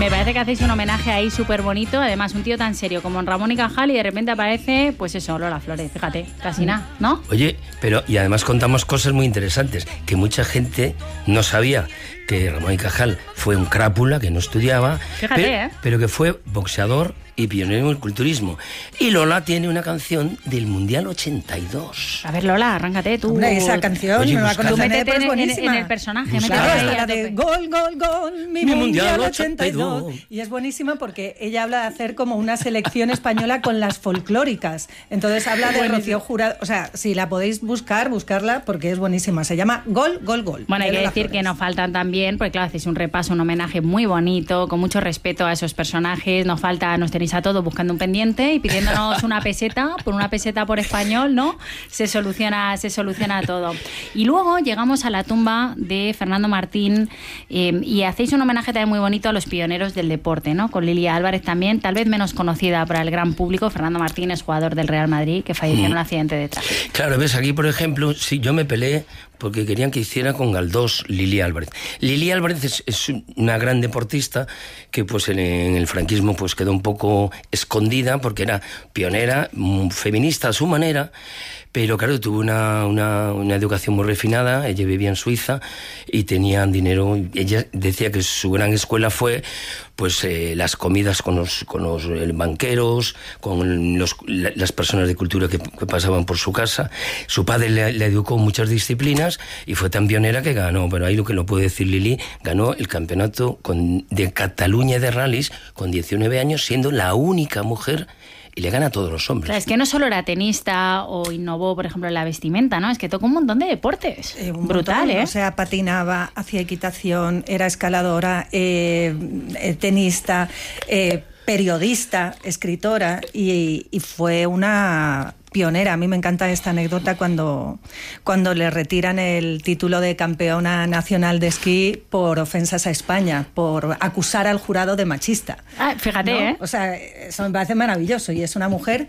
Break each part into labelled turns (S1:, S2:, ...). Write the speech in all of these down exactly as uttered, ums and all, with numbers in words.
S1: Me parece que hacéis un homenaje ahí súper bonito. Además, un tío tan serio como Ramón y Cajal y de repente aparece, pues eso, Lola Flores. Fíjate, casi nada, ¿no?
S2: Oye, pero y además contamos cosas muy interesantes que mucha gente no sabía. Que Ramón y Cajal fue un crápula que no estudiaba,
S1: Fíjate,
S2: pero,
S1: ¿eh?
S2: pero que fue boxeador y pionero en el culturismo. Y Lola tiene una canción del Mundial ochenta y dos.
S1: A ver, Lola, arráncate tú.
S3: Hombre, esa canción,
S2: Oye,
S3: no la
S2: busca-
S1: Tú
S3: conocen,
S1: métete
S3: pero es
S1: en, en-
S3: buenísima.
S1: en el personaje.
S2: Busca-
S1: métete
S3: Claro,
S1: ahí
S3: está
S1: a
S3: la de
S1: tope.
S3: gol, gol, gol, mi,
S2: Mi
S3: mundial
S2: Mundial
S3: ochenta y dos.
S2: ochenta y dos.
S3: Y es buenísima porque ella habla de hacer como una selección española con las folclóricas. Entonces habla de Rocío Jurado. O sea, si la podéis buscar, buscarla porque es buenísima. Se llama Gol, Gol, Gol.
S1: Bueno, hay
S3: de
S1: que
S3: Lola
S1: decir
S3: Flores.
S1: que nos faltan también, porque claro, hacéis un repaso, un homenaje muy bonito, con mucho respeto a esos personajes. Nos falta, nos tenéis a todos buscando un pendiente y pidiéndonos una peseta, por una peseta por español, ¿no? Se soluciona, se soluciona todo. Y luego llegamos a la tumba de Fernando Martín eh, y hacéis un homenaje también muy bonito a los pioneros del deporte, ¿no? Con Lilia Álvarez también, tal vez menos conocida para el gran público. Fernando Martín es jugador del Real Madrid que falleció en un accidente de tráfico.
S2: Claro, ves, aquí por ejemplo, sí, yo me peleé porque querían que hiciera con Galdós Lili Álvarez. Lili Álvarez es, es una gran deportista que pues en, en el franquismo pues quedó un poco escondida porque era pionera, feminista a su manera, pero claro, tuvo una, una, una educación muy refinada. Ella vivía en Suiza y tenían dinero. Ella decía que su gran escuela fue pues eh, las comidas con los, con los eh, banqueros, con los, la, las personas de cultura que, que pasaban por su casa. Su padre le, le educó muchas disciplinas y fue tan pionera que ganó, pero ahí lo que lo puede decir Lili, ganó el campeonato con, de Cataluña de rallies con diecinueve años, siendo la única mujer. Y le gana a todos los hombres.
S1: O sea, es que no solo era tenista o innovó, por ejemplo, en la vestimenta, ¿no? Es que tocó un montón de deportes.
S3: Eh, un
S1: Brutal,
S3: montón,
S1: ¿eh?
S3: O sea, patinaba, hacía equitación, era escaladora, eh, eh, tenista, eh, periodista, escritora y, y fue una pionera. A mí me encanta esta anécdota cuando, cuando le retiran el título de campeona nacional de esquí por ofensas a España, por acusar al jurado de machista.
S1: Ah, fíjate,
S3: ¿no?
S1: ¿eh?
S3: O sea, eso me parece maravilloso y es una mujer.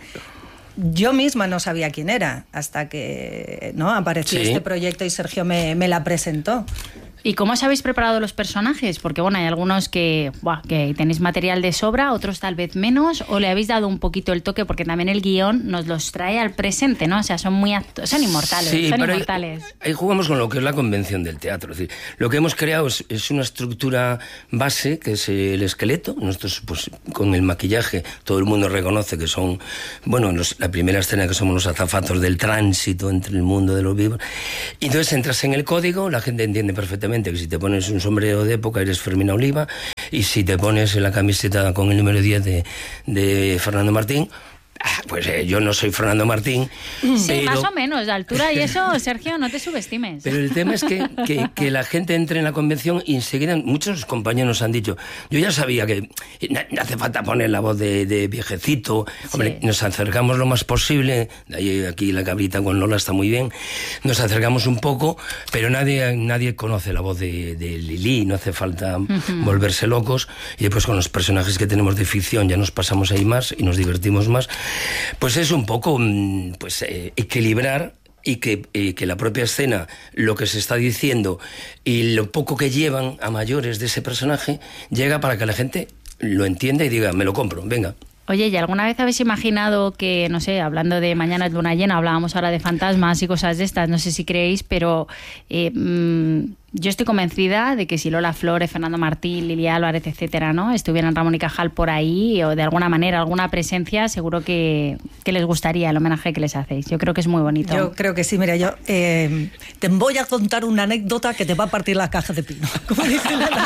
S3: Yo misma no sabía quién era hasta que no apareció
S2: Sí.
S3: este proyecto y Sergio me, me la presentó.
S1: ¿Y cómo os habéis preparado los personajes? Porque bueno, hay algunos que, buah, que tenéis material de sobra, otros tal vez menos, o le habéis dado un poquito el toque, porque también el guión nos los trae al presente, ¿no? O sea, son muy actu- son inmortales,
S2: Sí,
S1: son
S2: pero
S1: inmortales.
S2: Ahí, ahí jugamos con lo que es la convención del teatro. Es decir, lo que hemos creado es, es una estructura base, que es el esqueleto. Nosotros, pues, con el maquillaje, todo el mundo reconoce que son, bueno, los, la primera escena que somos los azafatos del tránsito entre el mundo de los vivos. Y entonces entras en el código, la gente entiende perfectamente que si te pones un sombrero de época eres Fermina Oliva, y si te pones la camiseta con el número diez de, de Fernando Martín, pues eh, yo no soy Fernando Martín.
S1: Sí,
S2: pero,
S1: más o menos, de altura y eso, Sergio, no te subestimes.
S2: Pero el tema es que, que, que la gente entre en la convención y enseguida, muchos compañeros nos han dicho, yo ya sabía que no, no hace falta poner la voz de, de viejecito, hombre,
S1: Sí.
S2: nos acercamos lo más posible, de ahí aquí la cabrita con Lola está muy bien, nos acercamos un poco, pero nadie, nadie conoce la voz de, de Lili, no hace falta uh-huh. volverse locos, y después con los personajes que tenemos de ficción ya nos pasamos ahí más y nos divertimos más. Pues es un poco pues eh, equilibrar y que, eh, que la propia escena, lo que se está diciendo y lo poco que llevan a mayores de ese personaje, llega para que la gente lo entienda y diga, me lo compro, venga.
S1: Oye, ¿y alguna vez habéis imaginado que, no sé, hablando de Mañana es luna llena, hablábamos ahora de fantasmas y cosas de estas, no sé si creéis, pero eh, mmm, yo estoy convencida de que si Lola Flores, Fernando Martín, Lilia Álvarez, etcétera, ¿no?, estuvieran Ramón y Cajal por ahí, o de alguna manera, alguna presencia, seguro que, que les gustaría el homenaje que les hacéis. Yo creo que es muy bonito.
S3: Yo creo que sí, mira, yo eh, te voy a contar una anécdota que te va a partir la caja de pino, como dicen las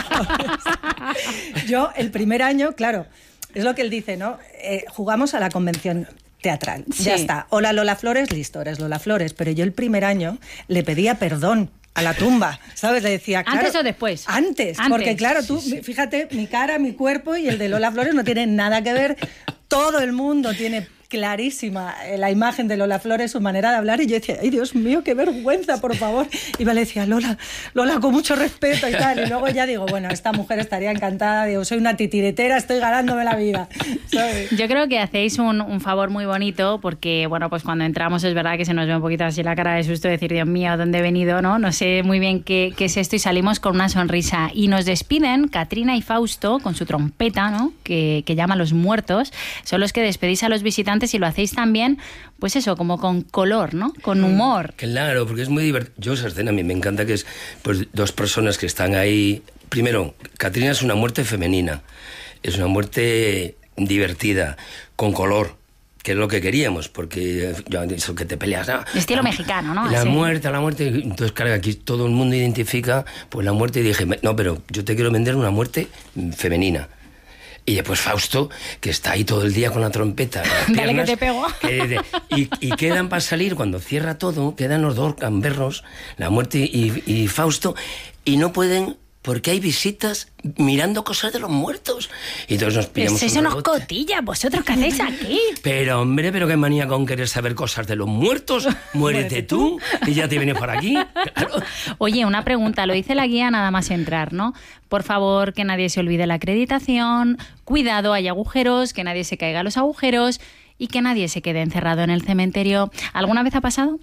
S3: razones. Yo, el primer año, claro, es lo que él dice, ¿no? Eh, jugamos a la convención teatral. Sí. Ya está. Hola Lola Flores, listo, eres Lola Flores. Pero yo el primer año le pedía perdón a la tumba, ¿sabes? Le decía, claro,
S1: ¿antes o después?
S3: Antes, antes. Porque claro, tú, sí, sí. fíjate, mi cara, mi cuerpo y el de Lola Flores no tienen nada que ver. Todo el mundo tiene clarísima la imagen de Lola Flores, su manera de hablar, y yo decía, ay Dios mío, qué vergüenza, por favor. Y me le decía, Lola, Lola, con mucho respeto y tal. Y luego ya digo, bueno, esta mujer estaría encantada, digo, soy una titiritera, estoy ganándome la vida, ¿sabes?
S1: Yo creo que hacéis un, un favor muy bonito porque, bueno, pues cuando entramos es verdad que se nos ve un poquito así la cara de susto, decir, Dios mío, ¿dónde he venido? No, no sé muy bien qué, qué es esto, y salimos con una sonrisa. Y nos despiden Catrina y Fausto con su trompeta, ¿no? Que, que llama a los muertos. Son los que despedís a los visitantes y lo hacéis también, pues eso, como con color, ¿no? Con humor.
S2: Claro, porque es muy divertido. Yo esa escena a mí me encanta, que es pues dos personas que están ahí. Primero, Catrina es una muerte femenina, es una muerte divertida, con color, que es lo que queríamos, porque yo eso que te peleas, ¿no?
S1: Estilo
S2: la,
S1: mexicano, ¿no?
S2: La
S1: Así.
S2: muerte, la muerte. Entonces, claro, aquí todo el mundo identifica pues la muerte, y dije, no, pero yo te quiero vender una muerte femenina. Y después Fausto, que está ahí todo el día con la trompeta. Las
S1: Dale
S2: piernas,
S1: que te pego.
S2: Que, y, y quedan para salir, cuando cierra todo, quedan los dos gamberros, la muerte y, y Fausto, y no pueden, porque hay visitas mirando cosas de los muertos. Y entonces nos pillamos
S1: Pues eso nos cotilla, ¿vosotros qué hacéis aquí?
S2: Pero hombre, pero qué manía con querer saber cosas de los muertos. Muérete tú y ya te vienes por aquí. Claro.
S1: Oye, una pregunta, lo dice la guía nada más entrar, ¿no? Por favor, que nadie se olvide la acreditación, cuidado, hay agujeros, que nadie se caiga a los agujeros y que nadie se quede encerrado en el cementerio. ¿Alguna vez ha pasado?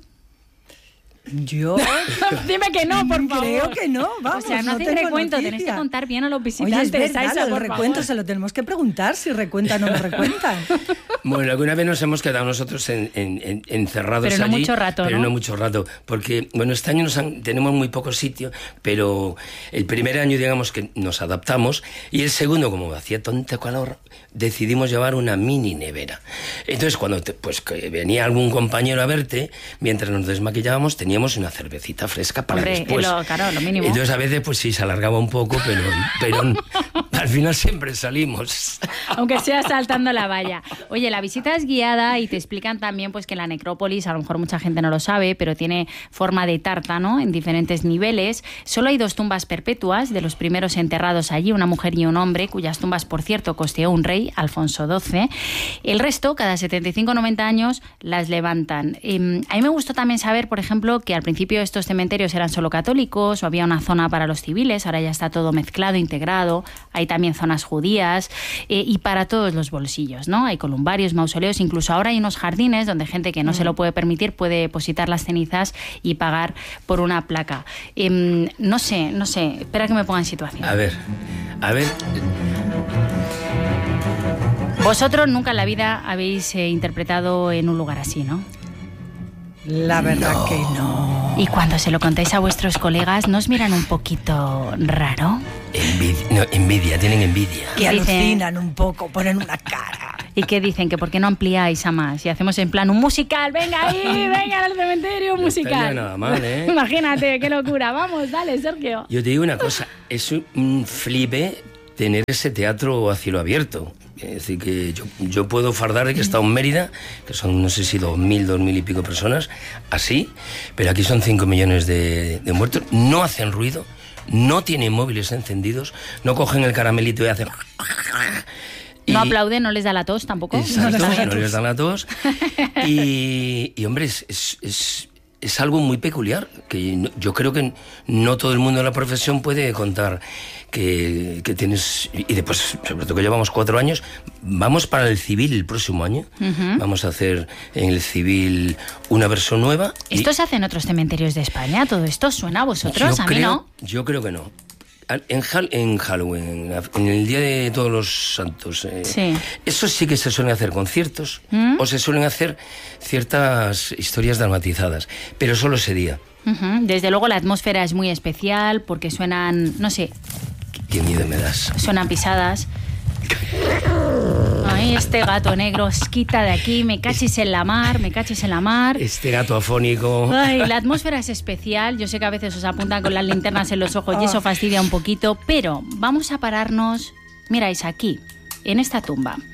S3: Yo
S1: Dime que no, por favor.
S3: creo que no, vamos.
S1: O sea, no,
S3: no
S1: hacéis
S3: tengo
S1: recuento,
S3: noticia.
S1: tenéis que contar bien a los
S3: Oye,
S1: visitantes.
S3: es verdad,
S1: Aiza,
S3: lo
S1: por
S3: del recuento
S1: favor.
S3: se lo tenemos que preguntar, si recuentan o no recuentan.
S2: Bueno, alguna vez nos hemos quedado nosotros en, en, en, encerrados
S1: Pero no
S2: allí.
S1: mucho rato,
S2: Pero
S1: ¿no?
S2: no mucho rato. Porque, bueno, este año nos han, tenemos muy poco sitio, pero el primer año, digamos, que nos adaptamos, y el segundo, como hacía tanto calor, decidimos llevar una mini nevera. Entonces, cuando te, pues que venía algún compañero a verte, mientras nos desmaquillábamos, teníamos una cervecita fresca para
S1: Hombre,
S2: después.
S1: lo, claro, lo mínimo.
S2: Entonces, a veces, pues sí, se alargaba un poco, pero, pero al final siempre salimos.
S1: Aunque sea saltando la valla. Oye, la visita es guiada y te explican también pues que la necrópolis, a lo mejor mucha gente no lo sabe, pero tiene forma de tarta, ¿no? En diferentes niveles. Solo hay dos tumbas perpetuas de los primeros enterrados allí, una mujer y un hombre, cuyas tumbas, por cierto, costeó un rey, Alfonso doce. El resto, cada setenta y cinco o noventa años, las levantan. Eh, a mí me gustó también saber, por ejemplo, que al principio estos cementerios eran solo católicos o había una zona para los civiles, ahora ya está todo mezclado, integrado, hay también zonas judías eh, y para todos los bolsillos, ¿no? Hay columbarios, mausoleos, incluso ahora hay unos jardines donde gente que no mm. se lo puede permitir puede depositar las cenizas y pagar por una placa. Eh, no sé, no sé, espera que me ponga en situación.
S2: A ver, a ver...
S1: Vosotros nunca en la vida habéis eh, interpretado en un lugar así, ¿no?
S3: La verdad no. que no.
S1: Y cuando se lo contáis a vuestros colegas, ¿no os miran un poquito raro?
S2: Envidia, no, envidia, tienen envidia.
S3: Que alucinan un poco, ponen una cara.
S1: ¿Y qué dicen? ¿Que por qué no ampliáis a más? Y hacemos en plan un musical, venga ahí, venga al cementerio, un musical.
S2: No estaría nada mal, ¿eh?
S1: Imagínate, qué locura. Vamos, dale, Sergio.
S2: Yo te digo una cosa, es un flipe tener ese teatro a cielo abierto. Es decir, que yo, yo puedo fardar de que he estado en Mérida, que son no sé si dos mil, dos mil y pico personas, así, pero aquí son cinco millones de, de muertos, no hacen ruido, no tienen móviles encendidos, no cogen el caramelito y hacen... Y,
S1: no aplauden, no les da la tos tampoco.
S2: Exacto,
S1: no les da
S2: no les da la tos. Y, y hombre, es... es, es Es algo muy peculiar, que no, yo creo que no todo el mundo de la profesión puede contar que, que tienes... Y después, sobre todo que llevamos cuatro años, vamos para el civil el próximo año. Uh-huh. Vamos a hacer en el civil una versión nueva.
S1: ¿Esto
S2: y...
S1: se hace en otros cementerios de España? ¿Todo esto suena a vosotros?
S2: Yo
S1: a
S2: creo,
S1: mí no.
S2: Yo creo que no. En, Hall, en Halloween, en el Día de Todos los Santos, eh,
S1: sí.
S2: eso sí que se suelen hacer conciertos ¿Mm? o se suelen hacer ciertas historias dramatizadas, pero solo ese día.
S1: Uh-huh. Desde luego la atmósfera es muy especial porque suenan, no sé...
S2: Qué miedo me das.
S1: Suenan pisadas. Ay, este gato negro, quita de aquí, me cachis en la mar, me cachis en la mar.
S2: Este gato afónico.
S1: Ay, la atmósfera es especial, yo sé que a veces os apuntan con las linternas en los ojos y eso fastidia un poquito, pero vamos a pararnos, miráis aquí, en esta tumba.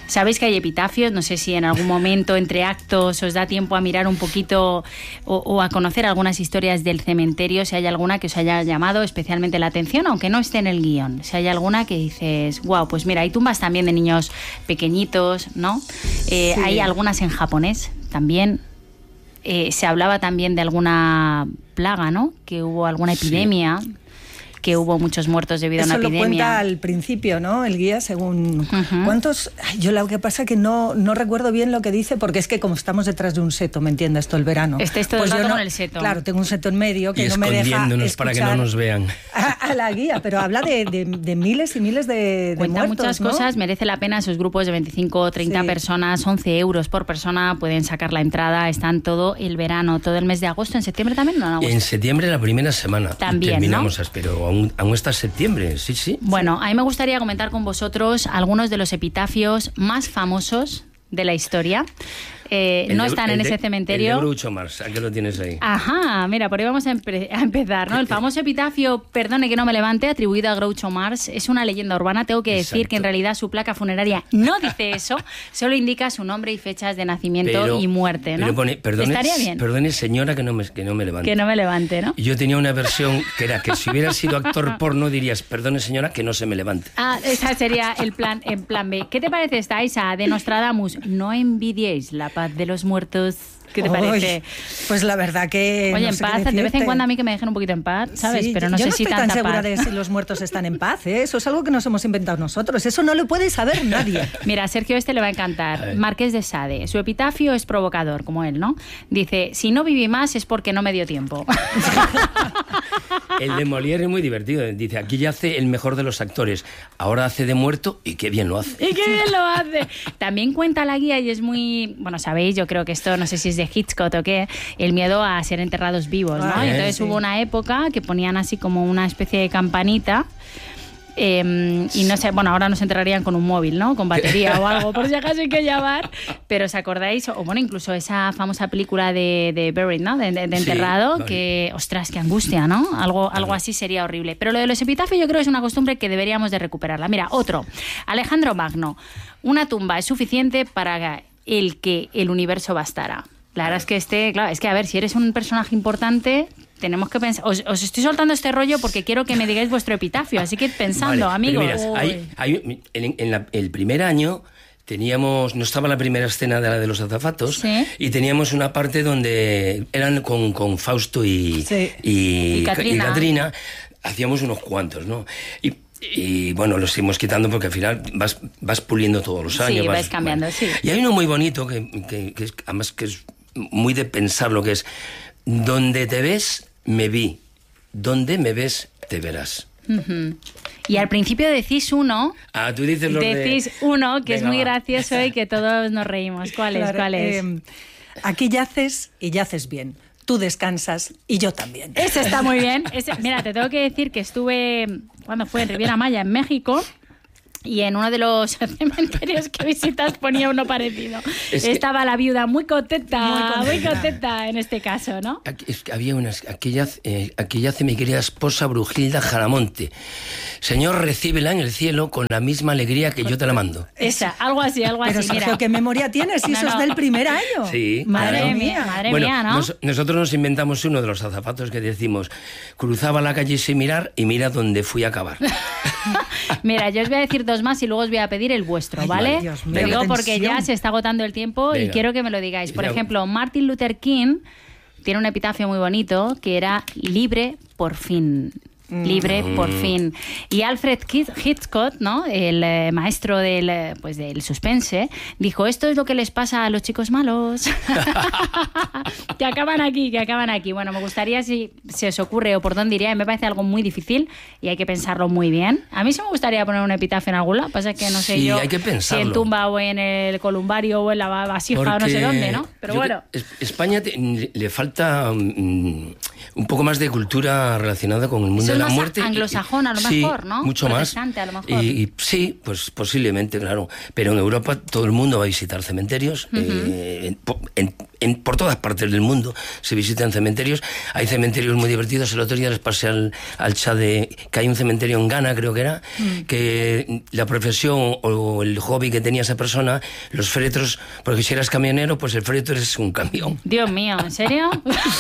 S1: Sabéis que hay epitafios, no sé si en algún momento entre actos os da tiempo a mirar un poquito o, o a conocer algunas historias del cementerio, si hay alguna que os haya llamado especialmente la atención, aunque no esté en el guión. Si hay alguna que dices, wow, pues mira, hay tumbas también de niños pequeñitos, ¿no? Eh, sí. Hay algunas en japonés también. Eh, se hablaba también de alguna plaga, ¿no? Que hubo alguna epidemia. Sí. Que hubo muchos muertos debido
S3: Eso
S1: a una epidemia.
S3: Eso lo cuenta al principio, ¿no? El guía, según... Uh-huh. ¿Cuántos...? Yo lo que pasa es que no, no recuerdo bien lo que dice, porque es que como estamos detrás de un seto, ¿me entiendes? Todo el verano.
S1: Estáis todo
S3: pues
S1: el rato
S3: no,
S1: con el seto.
S3: Claro, tengo un seto en medio que
S2: y
S3: no me deja
S2: escondiéndonos para que no nos vean.
S3: A, a la guía, pero habla de, de, de miles y miles de, de
S1: Cuenta
S3: muertos,
S1: muchas
S3: ¿no?
S1: cosas, merece la pena esos grupos de veinticinco o treinta sí. personas, once euros por persona, pueden sacar la entrada, están todo el verano, todo el mes de agosto, en septiembre también, ¿no? En, agosto.
S2: En septiembre la primera semana.
S1: También,
S2: terminamos,
S1: ¿no?
S2: Pero aún, aún está septiembre, sí, sí.
S1: Bueno, a mí me gustaría comentar con vosotros algunos de los epitafios más famosos de la historia. Eh, no de, están en de, ese cementerio.
S2: El de Groucho Marx, ¿a qué lo tienes ahí?
S1: Ajá, mira, por ahí vamos a, empe a empezar, ¿no? El famoso epitafio, perdone que no me levante, atribuido a Groucho Marx, es una leyenda urbana. Tengo que decir Exacto. que en realidad su placa funeraria no dice eso, solo indica su nombre y fechas de nacimiento pero, y muerte, ¿no?
S2: Pero pone, perdone,
S1: Estaría bien.
S2: Perdone, señora, que no, me, que no me levante.
S1: Que no me levante, ¿no?
S2: Yo tenía una versión que era que si hubiera sido actor porno dirías, perdone, señora, que no se me levante.
S1: Ah, esa sería el plan, en plan B. ¿Qué te parece esta, Isa, de Nostradamus? No envidiéis la paz de los muertos. ¿Qué te parece?
S3: Uy, pues la verdad que...
S1: Oye,
S3: no
S1: en
S3: sé
S1: paz, de vez en cuando a mí que me dejen un poquito en paz, ¿sabes?
S3: Sí,
S1: pero no
S3: yo
S1: sé
S3: no
S1: si
S3: estoy
S1: tanta
S3: tan segura
S1: paz.
S3: de si los muertos están en paz, ¿eh? Eso es algo que nos hemos inventado nosotros. Eso no lo puede saber nadie.
S1: Mira, a Sergio este le va a encantar. Marqués de Sade. Su epitafio es provocador, como él, ¿no? Dice, si no viví más es porque no me dio tiempo.
S2: El de Molière es muy divertido. Dice, aquí yace el mejor de los actores. Ahora hace de muerto y qué bien lo hace.
S1: Y qué bien lo hace. También cuenta la guía y es muy... Bueno, sabéis, yo creo que esto, no sé si es de Hitchcock o qué, el miedo a ser enterrados vivos, ¿no? Ah, Entonces sí. hubo una época que ponían así como una especie de campanita eh, y no sé, bueno, ahora nos enterrarían con un móvil, ¿no? Con batería o algo, por si acaso hay que llamar, pero ¿os acordáis? O bueno, incluso esa famosa película de, de Buried, ¿no? De, de, de enterrado, sí, que, ostras, qué angustia, ¿no? Algo, algo así sería horrible. Pero lo de los epitafios yo creo que es una costumbre que deberíamos de recuperarla. Mira, otro, Alejandro Magno, una tumba es suficiente para el que el universo bastara. La verdad es que este, claro, es que a ver, si eres un personaje importante, tenemos que pensar. Os, os estoy soltando este rollo porque quiero que me digáis vuestro epitafio, así que pensando, vale, amigos.
S2: Mira, hay, hay, en, en la, el primer año teníamos, no estaba la primera escena de la de los azafatos, ¿sí? Y teníamos una parte donde eran con, con Fausto y, sí. y, y Catrina. y Catrina, hacíamos unos cuantos, ¿no? Y, Y bueno, los seguimos quitando porque al final vas, vas puliendo todos los años.
S1: Sí,
S2: vas,
S1: vas cambiando,
S2: bueno.
S1: sí.
S2: Y hay uno muy bonito que, que, que es, además que es muy de pensar lo que es: donde te ves, me vi. Donde me ves, te verás.
S1: Uh-huh. Y al principio decís uno.
S2: Ah, tú dices lo
S1: Decís
S2: de...
S1: uno que Venga, es muy
S2: va.
S1: gracioso y que todos nos reímos. ¿Cuál es?
S3: Claro,
S1: ¿Cuál es?
S3: Eh, aquí yaces y yaces bien. Tú descansas y yo también.
S1: Ese está muy bien. Ese, mira, te tengo que decir que estuve, cuando fue en Riviera Maya, en México, y en uno de los cementerios que visitas ponía uno parecido. Es Estaba la viuda muy contenta, muy contenta, muy contenta en este caso, ¿no?
S2: Aquí, es que había unas, aquí yace, eh, aquí yace mi querida esposa Brujilda Jaramonte. Señor, recíbela en el cielo con la misma alegría que yo te la mando.
S1: Esa, algo así, algo
S3: Pero
S1: así.
S3: Sergio,
S1: mira.
S3: ¿qué memoria tienes? Si no, eso no. es del primer año.
S2: Sí.
S1: Madre
S2: claro.
S1: mía, madre
S2: bueno,
S1: mía, ¿no?
S2: Nos, nosotros nos inventamos uno de los azafatos que decimos: cruzaba la calle sin mirar y mira dónde fui a acabar.
S1: Mira, yo os voy a decir dos más y luego os voy a pedir el vuestro,
S3: Ay,
S1: ¿vale?
S3: Dios mío,
S1: Lo digo porque
S3: tensión.
S1: ya se está agotando el tiempo. Venga. Y quiero que me lo digáis. Por ejemplo, Martin Luther King tiene un epitafio muy bonito que era libre por fin. Libre mm. por fin. Y Alfred Hitchcock, ¿no? El eh, maestro del, eh, pues del suspense, dijo: esto es lo que les pasa a los chicos malos. Que acaban aquí, que acaban aquí. Bueno, me gustaría, si se os ocurre o por dónde iría, me parece algo muy difícil y hay que pensarlo muy bien. A mí sí me gustaría poner un epitafio en algún lado, pasa que no sé
S2: sí,
S1: yo
S2: hay que pensarlo.
S1: Si en tumba o en el columbario o en la vasija o no sé dónde, ¿no? Pero bueno.
S2: España te, le falta... Um, un poco más de cultura relacionada con el mundo
S1: Eso
S2: de la
S1: más
S2: muerte.
S1: anglosajón, a lo
S2: Sí,
S1: mejor, ¿no?
S2: mucho más.
S1: Protestante, a lo mejor.
S2: Y, y sí, pues posiblemente, claro. Pero en Europa todo el mundo va a visitar cementerios. Uh-huh. eh, en, en, en, por todas partes del mundo se visitan cementerios. Hay cementerios muy divertidos. El otro día les pasé al, al chat de que hay un cementerio en Ghana, creo que era, uh-huh. que la profesión o el hobby que tenía esa persona, los féretros, porque si eras camionero, pues el féretro es un camión.
S1: Dios mío, ¿en serio?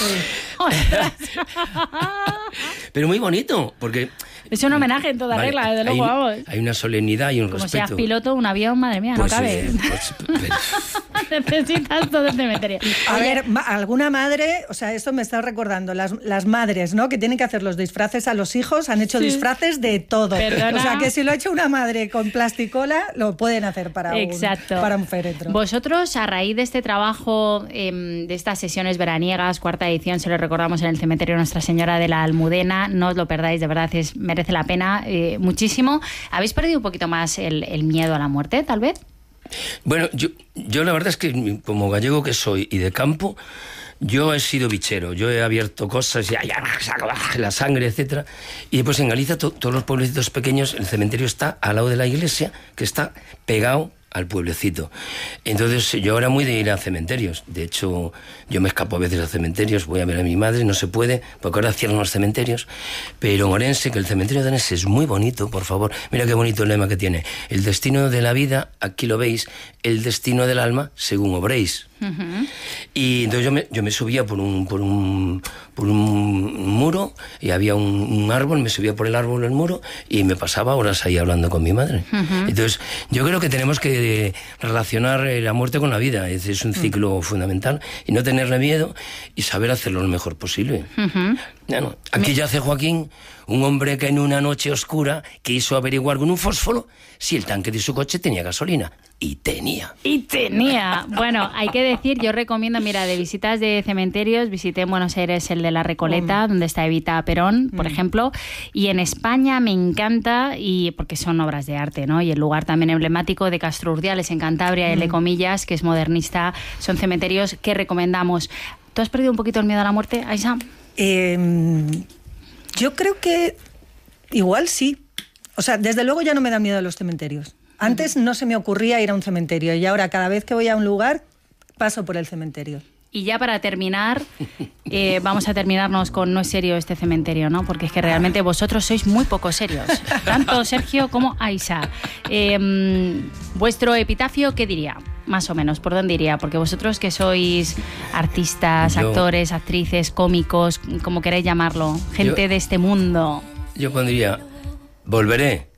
S2: Pero muy bonito, porque...
S1: Es un homenaje en toda vale, regla, desde luego, vamos.
S2: Hay una solemnidad y un
S1: Como
S2: respeto.
S1: Como seas piloto, un avión, madre mía, pues, no cabe. Eh, pues, pero... Necesitas todo el cementerio.
S3: A ver, ma- alguna madre, o sea, esto me está recordando, las, las madres, ¿no? Que tienen que hacer los disfraces a los hijos, han hecho sí. disfraces de todo.
S1: Perdona.
S3: O sea, que si lo ha hecho una madre con plasticola, lo pueden hacer para,
S1: Exacto.
S3: un, para un féretro.
S1: Vosotros, a raíz de este trabajo, eh, de estas sesiones veraniegas, cuarta edición, se lo recordamos en el cementerio Nuestra Señora de la Almudena, no os lo perdáis, de verdad, es, merece la pena eh, muchísimo. ¿Habéis perdido un poquito más el, el miedo a la muerte, tal vez?
S2: Bueno, yo, yo la verdad es que como gallego que soy y de campo, yo he sido bichero, yo he abierto cosas y ya, la sangre, etcétera. Y después en Galicia, to, todos los pueblecitos pequeños, el cementerio está al lado de la iglesia, que está pegado al pueblecito. Entonces yo era muy de ir a cementerios. De hecho, yo me escapo a veces a cementerios, voy a ver a mi madre, no se puede, porque ahora cierran los cementerios. Pero en Orense, que el cementerio de Orense es muy bonito, por favor. Mira qué bonito el lema que tiene. El destino de la vida, aquí lo veis, el destino del alma, según obréis. Uh-huh. Y entonces yo me, yo me subía por un, por un por un muro y había un, un árbol, me subía por el árbol el muro y me pasaba horas ahí hablando con mi madre. Uh-huh. Entonces yo creo que tenemos que relacionar la muerte con la vida, es, es un ciclo uh-huh. fundamental y no tenerle miedo y saber hacerlo lo mejor posible. Uh-huh. Bueno, aquí yace Joaquín, un hombre que en una noche oscura quiso averiguar con un fósforo si el tanque de su coche tenía gasolina. Y tenía.
S1: Y tenía. Bueno, hay que decir, yo recomiendo, mira, de visitas de cementerios, visité en Buenos Aires el de La Recoleta, mm. donde está Evita Perón, por mm. ejemplo, y en España me encanta, y porque son obras de arte, ¿no? Y el lugar también emblemático de Castro Urdiales, en Cantabria, mm. L. Comillas, que es modernista, son cementerios que recomendamos. ¿Tú has perdido un poquito el miedo a la muerte, Aisha?
S3: Eh, yo creo que igual sí. O sea, desde luego ya no me da miedo a los cementerios. Antes no se me ocurría ir a un cementerio y ahora cada vez que voy a un lugar paso por el cementerio.
S1: Y ya para terminar, eh, vamos a terminarnos con no es serio este cementerio, ¿no? Porque es que realmente vosotros sois muy poco serios, tanto Sergio como Aisha. Eh, ¿Vuestro epitafio qué diría? Más o menos, ¿por dónde iría? Porque vosotros que sois artistas, yo, actores, actrices, cómicos, como queréis llamarlo, gente yo, de este mundo.
S2: Yo pondría, volveré.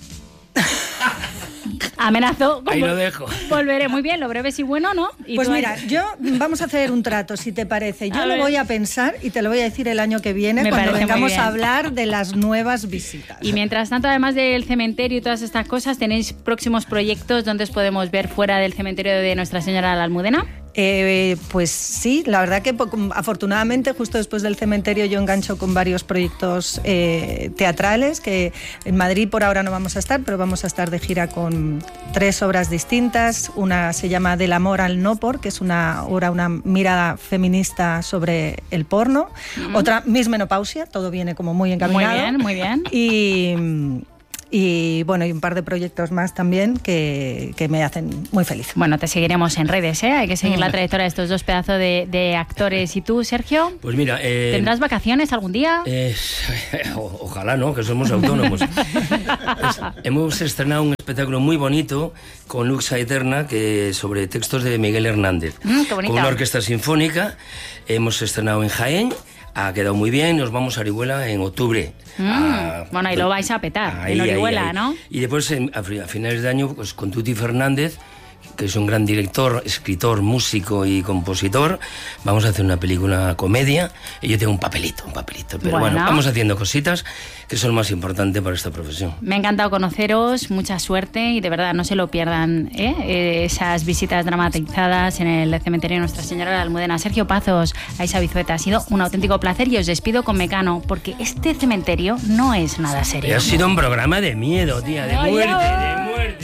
S1: Amenazo.
S2: Ahí lo dejo.
S1: Volveré. Muy bien, lo breve y bueno, ¿no? ¿Y
S3: pues mira, hay... yo vamos a hacer un trato, si te parece. Yo a lo ver. voy a pensar y te lo voy a decir el año que viene, Me cuando vengamos a hablar de las nuevas visitas.
S1: Y mientras tanto, además del cementerio y todas estas cosas, ¿tenéis próximos proyectos donde os podemos ver fuera del cementerio de Nuestra Señora de la Almudena?
S3: Eh, pues sí, la verdad que afortunadamente justo después del cementerio yo engancho con varios proyectos eh, teatrales, que en Madrid por ahora no vamos a estar, pero vamos a estar de gira con tres obras distintas. Una se llama Del amor al no por, que es una obra, una mirada feminista sobre el porno. Uh-huh. Otra, Miss Menopausia, todo viene como muy encaminado.
S1: Muy bien, muy bien.
S3: Y... Y bueno, y un par de proyectos más también que, que me hacen muy feliz.
S1: Bueno, te seguiremos en redes, ¿eh? Hay que seguir la trayectoria de estos dos pedazos de, de actores. ¿Y tú, Sergio?
S2: Pues mira... Eh,
S1: ¿Tendrás vacaciones algún día?
S2: Eh, o, ojalá, ¿no? Que somos autónomos. es, hemos estrenado un espectáculo muy bonito con Luxa Eterna, que sobre textos de Miguel Hernández.
S1: Mm, qué bonito.
S2: Con una orquesta sinfónica. Hemos estrenado en Jaén. Ha quedado muy bien, nos vamos a Orihuela en octubre.
S1: Mm, a, bueno, ahí lo vais a petar, ahí, en Orihuela, ahí, ahí. ¿no?
S2: Y después, en, a finales de año, pues con Tuti Fernández, que es un gran director, escritor, músico y compositor, vamos a hacer una película comedia y yo tengo un papelito, un papelito. Pero bueno, bueno vamos haciendo cositas que son más importantes para esta profesión.
S1: Me ha encantado conoceros, mucha suerte y de verdad no se lo pierdan, ¿eh? Eh, esas visitas dramatizadas en el cementerio de Nuestra Señora de la Almudena. Sergio Pazos, Aisha Bizueta, ha sido un auténtico placer y os despido con Mecano, porque este cementerio no es nada serio.
S2: Ha sido un programa de miedo, tía, de muerte, de muerte.